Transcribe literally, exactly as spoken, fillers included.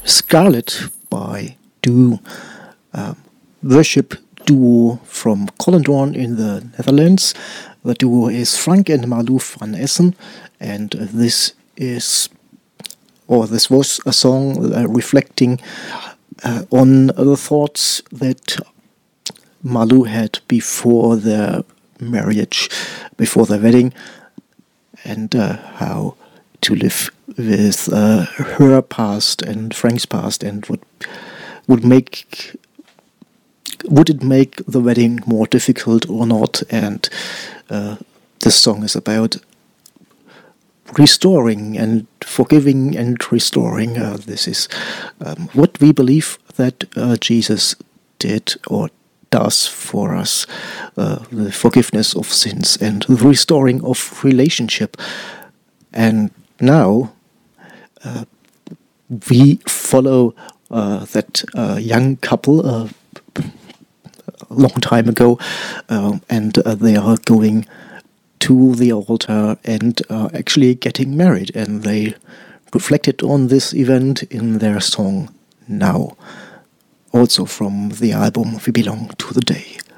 Scarlet by Do, uh, worship duo from Colindorn in the Netherlands. The duo is Frank and Malou van Essen, and this is, or this was a song uh, reflecting uh, on the thoughts that Malou had before their marriage, before their wedding, and uh, how to live with uh, her past and Frank's past, and what would make would it make the wedding more difficult or not. And uh, this song is about restoring and forgiving and restoring. Uh, this is um, what we believe that uh, Jesus did or does for us, uh, the forgiveness of sins and the restoring of relationship. And now uh, we follow uh, that uh, young couple uh, a long time ago, uh, and uh, they are going to the altar and uh, actually getting married, and they reflected on this event in their song Now, also from the album We Belong to the Day.